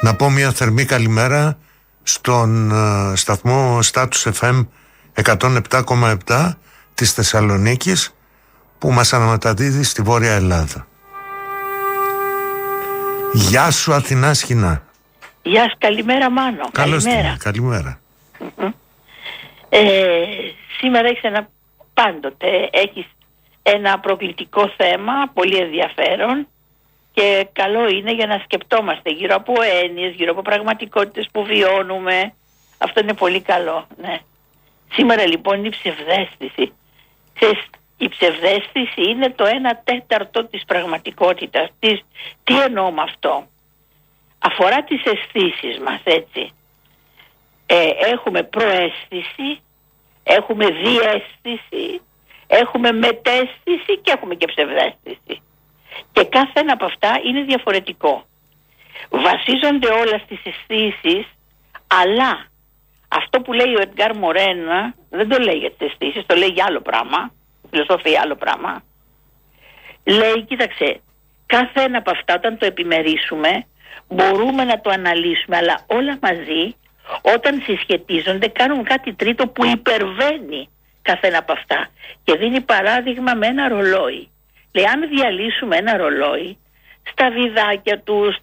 Να πω μια θερμή καλημέρα στον σταθμό Status FM 107,7 της Θεσσαλονίκης που μας αναμεταδίδει στη Βόρεια Ελλάδα. Γεια σου Αθηνά Σχοινά. Γεια σου, καλημέρα Μάνο. Καλώς καλημέρα. Σήμερα έχεις ένα προκλητικό θέμα, πολύ ενδιαφέρον και καλό είναι για να σκεπτόμαστε γύρω από έννοιες, γύρω από πραγματικότητες που βιώνουμε. Αυτό είναι πολύ καλό, ναι. Σήμερα λοιπόν είναι η ψευδαίσθηση. Η ψευδαίσθηση είναι το 1/4 της πραγματικότητας. Τι εννοώ με αυτό? Αφορά τις αισθήσεις μας, έτσι. Έχουμε προαίσθηση, έχουμε διαίσθηση, έχουμε μεταίσθηση και έχουμε και ψευδαίσθηση. Και κάθε ένα από αυτά είναι διαφορετικό. Βασίζονται όλα στις αισθήσεις, αλλά αυτό που λέει ο Εντγκάρ Μορένα δεν το λέει για τις αισθήσεις, το λέει για άλλο πράγμα. Φιλοσοφία άλλο πράγμα. Λέει, κοίταξε, κάθε ένα από αυτά όταν το επιμερίσουμε μπορούμε να το αναλύσουμε, αλλά όλα μαζί όταν συσχετίζονται κάνουν κάτι τρίτο που υπερβαίνει κάθε ένα από αυτά. Και δίνει παράδειγμα με ένα ρολόι. Λέει, αν διαλύσουμε ένα ρολόι στα βιδάκια του,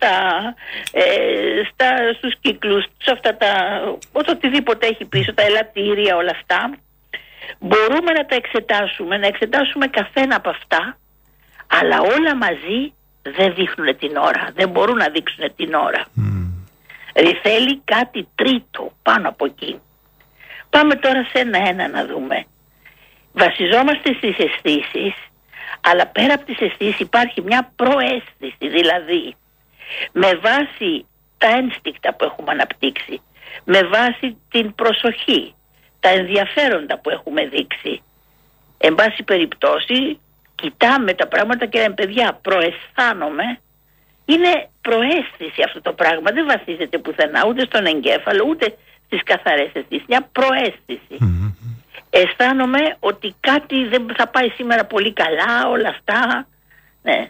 στους κύκλους, σε αυτά οτιδήποτε έχει πίσω, τα ελαττήρια, όλα αυτά, μπορούμε να τα εξετάσουμε καθένα από αυτά, αλλά όλα μαζί δεν δείχνουν την ώρα, δεν μπορούν να δείξουν την ώρα. Δηλαδή θέλει κάτι τρίτο πάνω από εκεί. Πάμε τώρα σε ένα να δούμε. Βασιζόμαστε στις αισθήσεις, αλλά πέρα από τις αισθήσεις υπάρχει μια προαίσθηση, δηλαδή με βάση τα ένστικτα που έχουμε αναπτύξει, με βάση την προσοχή, τα ενδιαφέροντα που έχουμε δείξει. Εν πάση περιπτώσει, κοιτάμε τα πράγματα και λέμε, παιδιά, προαισθάνομαι. Είναι προαίσθηση αυτό το πράγμα. Δεν βασίζεται πουθενά, ούτε στον εγκέφαλο, ούτε στις καθαρές αισθήσεις. Μια προαίσθηση. Αισθάνομαι ότι κάτι δεν θα πάει σήμερα πολύ καλά, όλα αυτά. Ναι.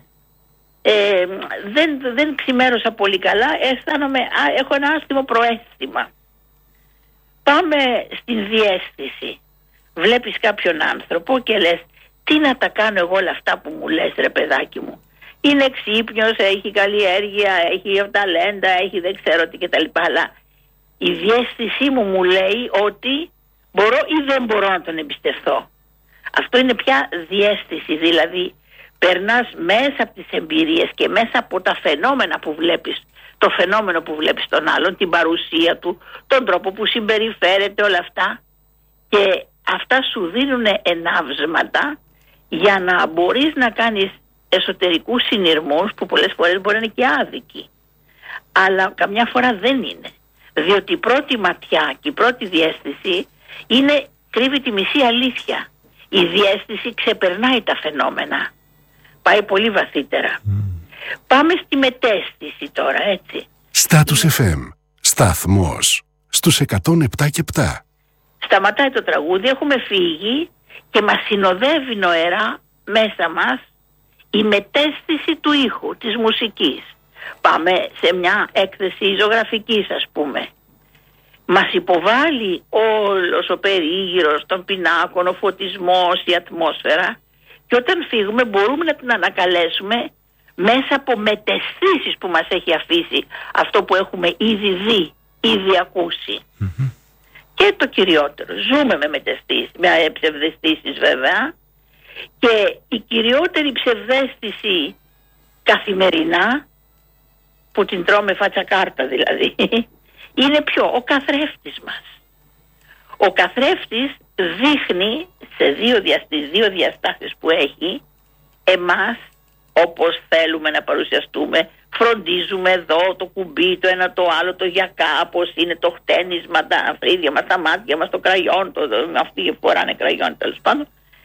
Δεν ξημέρωσα πολύ καλά. Αισθάνομαι, έχω ένα άστιμο προαίσθημα. Πάμε στην διαίσθηση. Βλέπεις κάποιον άνθρωπο και λες, τι να τα κάνω εγώ όλα αυτά που μου λες, ρε παιδάκι μου? Είναι ξύπνιος, έχει καλλιέργεια, έχει ταλέντα, έχει δεν ξέρω τι κτλ. Αλλά η διαίσθησή μου λέει ότι μπορώ ή δεν μπορώ να τον εμπιστευθώ. Αυτό είναι πια διαίσθηση, δηλαδή περνάς μέσα από τις εμπειρίες και μέσα από τα φαινόμενα που βλέπεις, το φαινόμενο που βλέπεις τον άλλον, την παρουσία του, τον τρόπο που συμπεριφέρεται, όλα αυτά, και αυτά σου δίνουν ενάβσματα για να μπορείς να κάνεις εσωτερικούς συνειρμούς που πολλές φορές μπορεί να είναι και άδικοι, αλλά καμιά φορά δεν είναι, διότι η πρώτη ματιά και η πρώτη διαίσθηση κρύβει τη μισή αλήθεια. Η διαίσθηση ξεπερνάει τα φαινόμενα, πάει πολύ βαθύτερα. Πάμε στη μεταίσθηση τώρα, έτσι. Status FM, σταθμός στους 107 και 7. Σταματάει το τραγούδι, έχουμε φύγει και μας συνοδεύει νοερά μέσα μας η μεταίσθηση του ήχου, της μουσικής. Πάμε σε μια έκθεση ζωγραφικής, ας πούμε. Μας υποβάλλει όλος ο περίγυρος των πινάκων, ο φωτισμός, η ατμόσφαιρα, και όταν φύγουμε μπορούμε να την ανακαλέσουμε μέσα από μεταισθήσεις που μας έχει αφήσει αυτό που έχουμε ήδη δει, ήδη ακούσει. Και το κυριότερο, ζούμε με μεταισθήσεις, με ψευδαισθήσεις βέβαια, και η κυριότερη ψευδαίσθηση καθημερινά, που την τρώμε φάτσα κάρτα δηλαδή, είναι ο καθρέφτης μας. Ο καθρέφτης δείχνει στις δύο διαστάσεις που έχει εμάς όπως θέλουμε να παρουσιαστούμε. Φροντίζουμε εδώ το κουμπί, το ένα το άλλο, το για κάπως είναι το χτένισμα, τα φρύδια μας, τα μάτια μας, το κραγιόν, αυτοί φοράνε κραγιόν τέλος πάντων.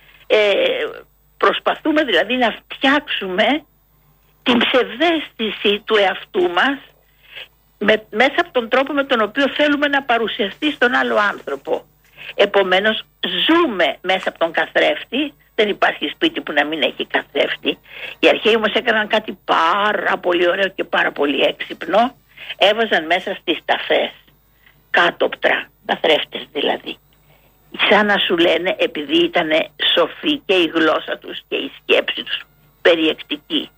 Προσπαθούμε δηλαδή να φτιάξουμε την ψευδαίσθηση του εαυτού μας μέσα από τον τρόπο με τον οποίο θέλουμε να παρουσιαστεί στον άλλο άνθρωπο. Επομένως ζούμε μέσα από τον καθρέφτη. Δεν υπάρχει σπίτι που να μην έχει καθρέφτη. Οι αρχαίοι όμως έκαναν κάτι πάρα πολύ ωραίο και πάρα πολύ έξυπνο. έβαζαν μέσα στις ταφές κάτωπτρα, καθρέφτες δηλαδή. Σαν να σου λένε, επειδή ήταν σοφοί και η γλώσσα τους και η σκέψη τους περιεκτική,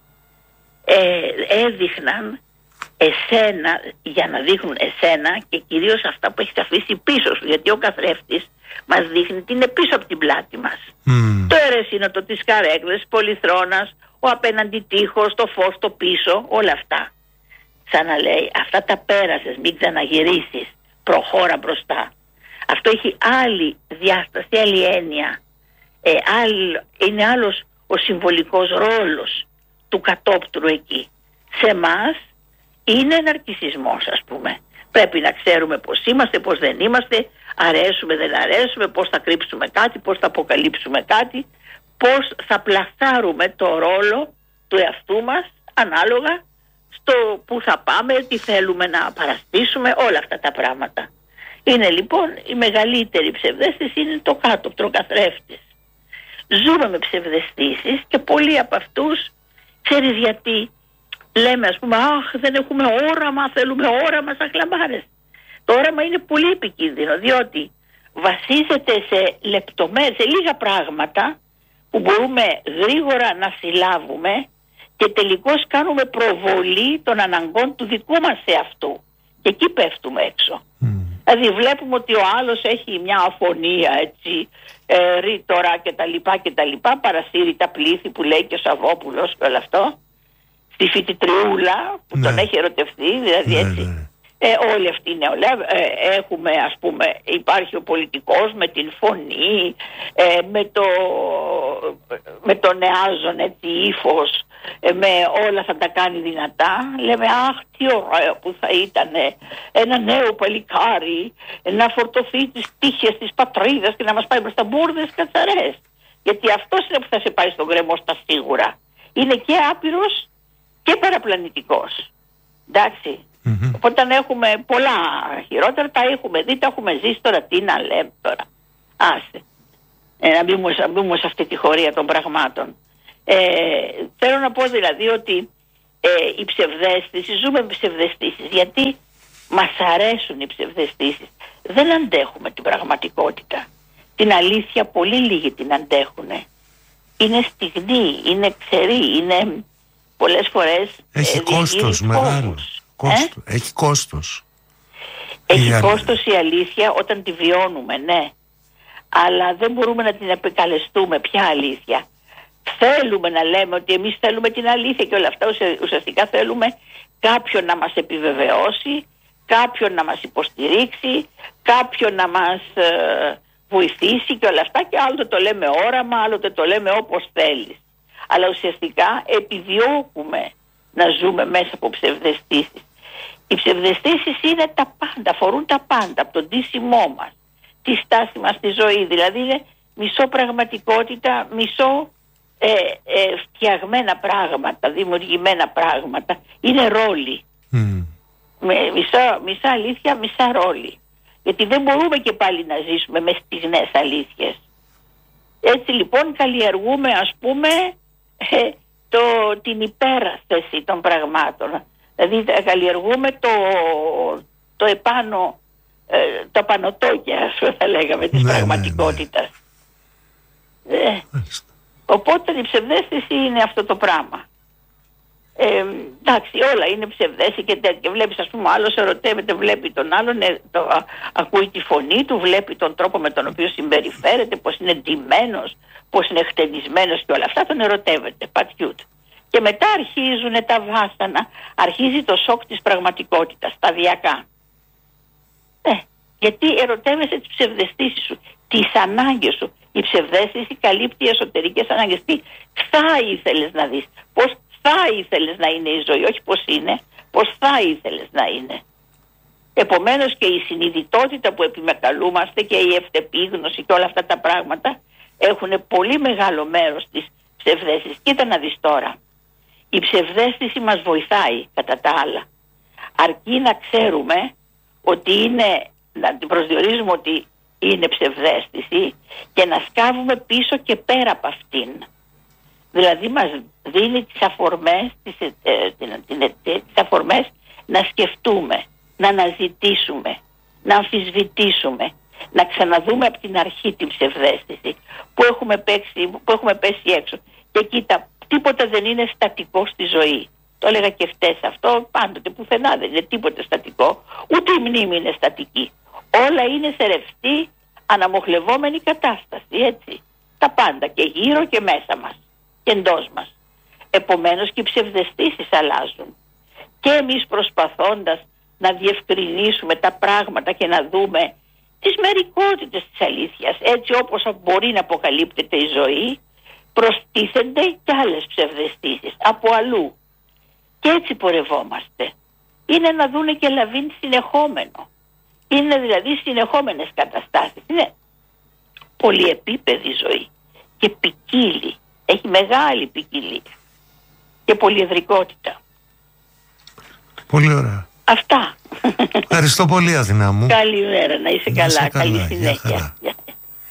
έδειχναν εσένα, για να δείχνουν εσένα και κυρίως αυτά που έχεις αφήσει πίσω σου, γιατί ο καθρέφτης μας δείχνει τι είναι πίσω από την πλάτη μας. Το ερεσίνοτο της καρέκλας, πολυθρόνας, ο απέναντι τείχος, το φως, το πίσω, όλα αυτά. Σαν να λέει, αυτά τα πέρασες, μην ξαναγυρίσεις, προχώρα μπροστά. Αυτό έχει άλλη διάσταση, άλλη έννοια. Είναι άλλος ο συμβολικός ρόλος του κατόπτρου εκεί. Σε εμάς είναι ναρκισσισμός, ας πούμε. Πρέπει να ξέρουμε πώς είμαστε, πώς δεν είμαστε, αρέσουμε, δεν αρέσουμε, πώς θα κρύψουμε κάτι, πώς θα αποκαλύψουμε κάτι, πώς θα πλασάρουμε το ρόλο του εαυτού μας ανάλογα στο που θα πάμε, τι θέλουμε να παραστήσουμε, όλα αυτά τα πράγματα. Είναι λοιπόν η μεγαλύτερη ψευδαίσθηση, είναι το κάτωπτρο καθρέφτης. Ζούμε με ψευδαισθήσεις και πολλοί από αυτούς, ξέρεις γιατί λέμε, ας πούμε, αχ, δεν έχουμε όραμα, θέλουμε όραμα σαν χλαμάρες. Το όραμα είναι πολύ επικίνδυνο, διότι βασίζεται σε λεπτομέρειες, σε λίγα πράγματα που μπορούμε γρήγορα να συλλάβουμε και τελικώς κάνουμε προβολή των αναγκών του δικού μας εαυτού. Και εκεί πέφτουμε έξω. Δηλαδή βλέπουμε ότι ο άλλος έχει μια αφωνία, έτσι, ρήτορα κτλ. Παρασύρει τα πλήθη που λέει και ο Σαββόπουλος και όλο αυτό. Στη φοιτητριούλα που τον έχει ερωτευτεί, δηλαδή έτσι. Όλοι αυτοί οι νεολαία έχουμε, ας πούμε, υπάρχει ο πολιτικός με την φωνή, με το νεάζον έτσι ύφος, με όλα θα τα κάνει δυνατά. Λέμε, αχ, τι ωραίο που θα ήταν ένα νέο παλικάρι να φορτωθεί τις τύχες της πατρίδας και να μας πάει μπροστά, μπουρδες κατσαρές. Γιατί αυτός είναι που θα σε πάει στον γκρεμό στα σίγουρα. Είναι και άπειρος και παραπλανητικός. Εντάξει. Όταν έχουμε πολλά χειρότερα, τα έχουμε δει, τα έχουμε ζήσει, τώρα τι να λέμε τώρα. Άστε. Να μπούμε σε αυτή τη χωρία των πραγμάτων. Θέλω να πω δηλαδή ότι η ψευδαίσθηση, ζούμε με ψευδαισθήσεις, γιατί μας αρέσουν οι ψευδαισθήσεις. Δεν αντέχουμε την πραγματικότητα. Την αλήθεια πολύ λίγοι την αντέχουν. Είναι στιγνή, είναι ξερή, είναι πολλές φορές... Έχει κόστος μεγάλο. Έχει κόστος. Έχει κόστος η αλήθεια όταν τη βιώνουμε, ναι. Αλλά δεν μπορούμε να την επικαλεστούμε πια αλήθεια. Θέλουμε να λέμε ότι εμείς θέλουμε την αλήθεια και όλα αυτά. Ουσιαστικά θέλουμε κάποιον να μας επιβεβαιώσει, κάποιον να μας υποστηρίξει, κάποιον να μας βοηθήσει και όλα αυτά, και άλλοτε το λέμε όραμα, άλλοτε το λέμε όπως θέλεις. Αλλά ουσιαστικά επιδιώκουμε να ζούμε μέσα από ψευδαισθήσεις. Οι ψευδαισθήσεις είναι τα πάντα, αφορούν τα πάντα, από τον ντύσιμό μας, τη στάση μας στη ζωή. Δηλαδή είναι μισό πραγματικότητα, μισό φτιαγμένα πράγματα, δημιουργημένα πράγματα. Είναι ρόλοι. Μισά αλήθεια, μισά ρόλοι. Γιατί δεν μπορούμε και πάλι να ζήσουμε με στιγνές αλήθειες. Έτσι λοιπόν καλλιεργούμε, ας πούμε, την υπέρασταση των πραγμάτων. Δηλαδή καλλιεργούμε το επάνω, το πανωτόκια, θα λέγαμε, της πραγματικότητας. Οπότε η ψευδαίσθηση είναι αυτό το πράγμα. Εντάξει, όλα είναι ψευδέστηση και τέτοια. Βλέπεις, ας πούμε, ο άλλος ερωτεύεται, βλέπει τον άλλον, ακούει τη φωνή του, βλέπει τον τρόπο με τον οποίο συμπεριφέρεται, πώς είναι ντυμένος, πώς είναι χτενισμένος και όλα αυτά, τον ερωτεύεται, πατιούται. Και μετά αρχίζουν τα βάσανα, αρχίζει το σοκ της πραγματικότητας, σταδιακά. Γιατί ερωτεύεσαι τις ψευδαισθήσεις σου, τις ανάγκες σου. Η ψευδαίσθηση καλύπτει εσωτερικές ανάγκες. Τι θα ήθελες να δεις, πώς θα ήθελες να είναι η ζωή, όχι πώς είναι, πώς θα ήθελες να είναι. Επομένως και η συνειδητότητα που επιμεκαλούμαστε και η ευτεπίγνωση και όλα αυτά τα πράγματα έχουν πολύ μεγάλο μέρος της ψευδαίσθησης. Κοίτα να δεις τώρα. Η ψευδαίσθηση μας βοηθάει κατά τα άλλα. Αρκεί να ξέρουμε ότι είναι, να την προσδιορίζουμε ότι είναι ψευδαίσθηση και να σκάβουμε πίσω και πέρα από αυτήν. Δηλαδή μας δίνει τις αφορμές, τις αφορμές να σκεφτούμε, να αναζητήσουμε, να αμφισβητήσουμε, να ξαναδούμε από την αρχή την ψευδαίσθηση που έχουμε πέσει έξω. Και κοίτα, τίποτα δεν είναι στατικό στη ζωή. Το έλεγα και χτες αυτό, πάντοτε πουθενά δεν είναι τίποτα στατικό, ούτε η μνήμη είναι στατική. Όλα είναι σε ρευστή, αναμοχλευόμενη κατάσταση, έτσι. Τα πάντα και γύρω και μέσα μας και εντός μας. Επομένως και οι ψευδαισθήσεις αλλάζουν. Και εμείς προσπαθώντας να διευκρινίσουμε τα πράγματα και να δούμε τις μερικότητες της αλήθειας, έτσι όπως μπορεί να αποκαλύπτεται η ζωή, προστίθενται και άλλες ψευδαισθήσεις από αλλού. Και έτσι πορευόμαστε. Είναι να δούνε και λαβήν συνεχόμενο. Είναι δηλαδή συνεχόμενες καταστάσεις. Είναι πολυεπίπεδη ζωή και ποικίλη. Έχει μεγάλη ποικιλία και πολυεδρικότητα. Πολύ ωραία. Αυτά. Ευχαριστώ πολύ, Αθηνά μου. Καλημέρα, να είσαι καλά. Καλή συνέχεια.